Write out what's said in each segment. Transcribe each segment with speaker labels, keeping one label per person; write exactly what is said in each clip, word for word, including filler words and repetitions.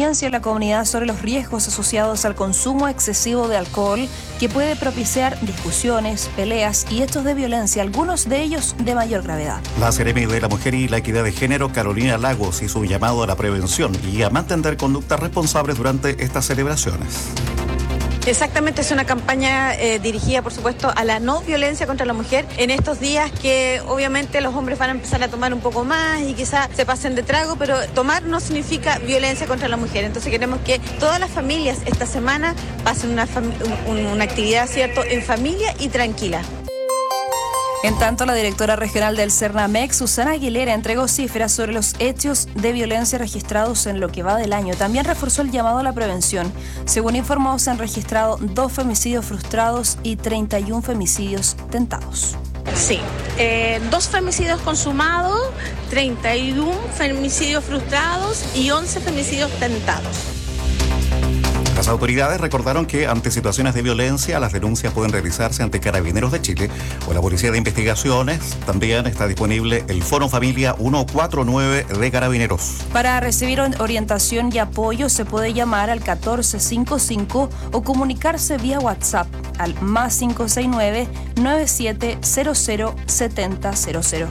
Speaker 1: conciencia en la comunidad sobre los riesgos asociados al consumo excesivo de alcohol, que puede propiciar discusiones, peleas y hechos de violencia, algunos de ellos de mayor gravedad.
Speaker 2: La Seremi de la Mujer y la Equidad de Género, Carolina Lagos, hizo un llamado a la prevención y a mantener conductas responsables durante estas celebraciones.
Speaker 3: Exactamente, es una campaña eh, dirigida, por supuesto, a la no violencia contra la mujer en estos días que obviamente los hombres van a empezar a tomar un poco más y quizás se pasen de trago, pero tomar no significa violencia contra la mujer. Entonces queremos que todas las familias esta semana pasen una, fam- un, una actividad, ¿cierto?, en familia y tranquila.
Speaker 1: En tanto, la directora regional del Cernamex, Susana Aguilera, entregó cifras sobre los hechos de violencia registrados en lo que va del año. También reforzó el llamado a la prevención. Según informó, se han registrado dos femicidios frustrados y treinta y un femicidios tentados.
Speaker 4: Sí, eh, dos femicidios consumados, treinta y un femicidios frustrados y once femicidios tentados.
Speaker 2: Las autoridades recordaron que ante situaciones de violencia las denuncias pueden realizarse ante Carabineros de Chile o la Policía de Investigaciones. También está disponible el Foro Familia ciento cuarenta y nueve de Carabineros.
Speaker 1: Para recibir orientación y apoyo se puede llamar al catorce cincuenta y cinco o comunicarse vía WhatsApp al más cinco seis nueve, nueve siete cero cero, siete cero cero cero.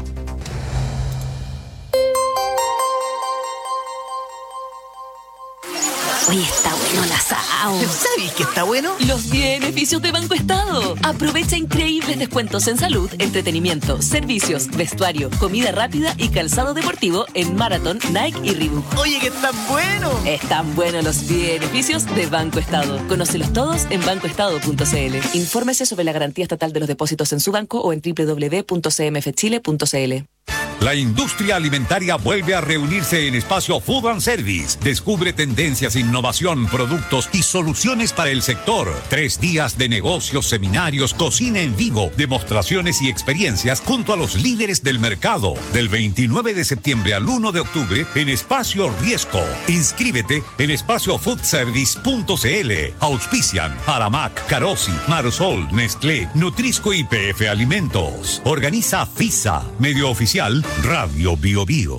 Speaker 5: Oye, está bueno el asado.
Speaker 6: ¿Sabes qué está bueno?
Speaker 5: Los beneficios de Banco Estado. Aprovecha increíbles descuentos en salud, entretenimiento, servicios, vestuario, comida rápida y calzado deportivo en Marathon, Nike y Reebok.
Speaker 6: Oye, que están buenos.
Speaker 5: Están buenos los beneficios de Banco Estado. Conócelos todos en banco estado punto c l. Infórmese sobre la garantía estatal de los depósitos en su banco o en doble u doble u doble u punto c m f chile punto c l.
Speaker 7: La industria alimentaria vuelve a reunirse en Espacio Food and Service. Descubre tendencias, innovación, productos y soluciones para el sector. Tres días de negocios, seminarios, cocina en vivo, demostraciones y experiencias junto a los líderes del mercado. Del veintinueve de septiembre al uno de octubre en Espacio Riesco. Inscríbete en espacio food service punto c l. Auspician Aramac, Carosi, Marsol, Nestlé, Nutrisco y P F Alimentos. Organiza FISA, medio oficial Radio Bio Bio.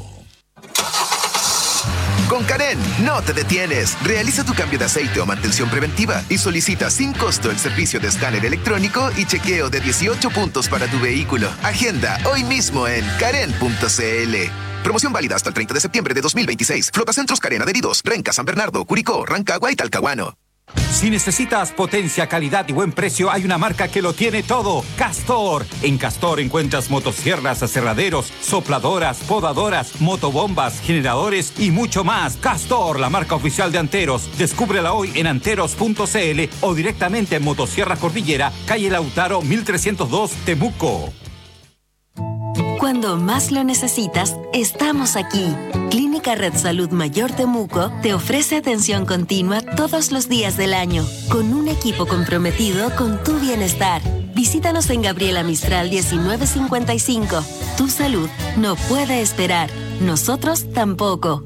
Speaker 8: Con Karen, no te detienes. Realiza tu cambio de aceite o mantención preventiva y solicita sin costo el servicio de escáner electrónico y chequeo de dieciocho puntos para tu vehículo. Agenda hoy mismo en karen punto c l. Promoción válida hasta el treinta de septiembre de dos mil veintiséis. Flotacentros Karen adheridos. Renca, San Bernardo, Curicó, Rancagua y Talcahuano.
Speaker 9: Si necesitas potencia, calidad y buen precio, hay una marca que lo tiene todo. Castor. En Castor encuentras motosierras, aserraderos, sopladoras, podadoras, motobombas, generadores y mucho más. Castor, la marca oficial de Anteros. Descúbrela hoy en anteros punto c l o directamente en Motosierra Cordillera, calle Lautaro mil trescientos dos, Temuco.
Speaker 5: Cuando más lo necesitas, estamos aquí. Clínica Red Salud Mayor Temuco te ofrece atención continua todos los días del año, con un equipo comprometido con tu bienestar. Visítanos en Gabriela Mistral diecinueve cincuenta y cinco. Tu salud no puede esperar. Nosotros tampoco.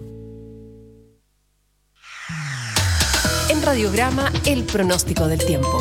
Speaker 10: En Radiograma, el pronóstico del tiempo.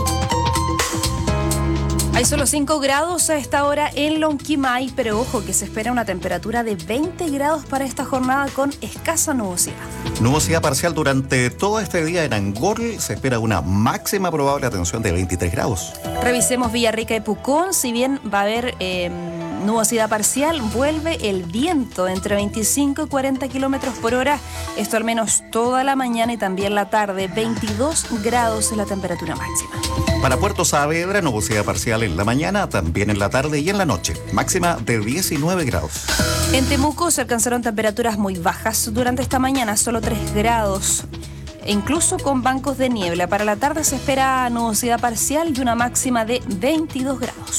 Speaker 1: Hay solo cinco grados a esta hora en Lonquimay, pero ojo que se espera una temperatura de veinte grados para esta jornada con escasa nubosidad.
Speaker 2: Nubosidad parcial durante todo este día en Angol. Se espera una máxima probable atención de veintitrés grados.
Speaker 1: Revisemos Villarrica y Pucón. Si bien va a haber eh, nubosidad parcial, vuelve el viento entre veinticinco y cuarenta kilómetros por hora. Esto al menos toda la mañana y también la tarde. veintidós grados es la temperatura máxima.
Speaker 2: Para Puerto Saavedra, nubosidad parcial en la mañana, también en la tarde y en la noche. Máxima de diecinueve grados.
Speaker 1: En Temuco se alcanzaron temperaturas muy bajas durante esta mañana, solo tres grados. E incluso con bancos de niebla. Para la tarde se espera nubosidad parcial y una máxima de veintidós grados.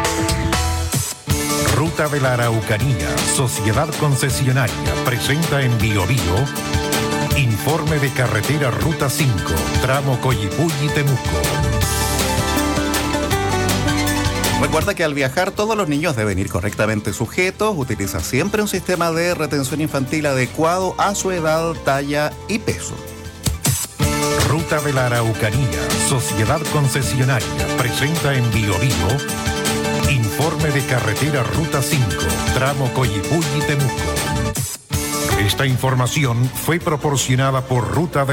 Speaker 11: Ruta de la Araucanía, Sociedad Concesionaria, presenta en Bio Bio informe de carretera Ruta cinco, tramo Coyipulli-Temuco.
Speaker 2: Recuerda que al viajar todos los niños deben ir correctamente sujetos. Utiliza siempre un sistema de retención infantil adecuado a su edad, talla y peso.
Speaker 11: Ruta de la Araucanía, Sociedad Concesionaria, presenta en Bio Bio informe de carretera Ruta cinco, tramo Coyipulli-Temuco. Esta información fue proporcionada por Ruta de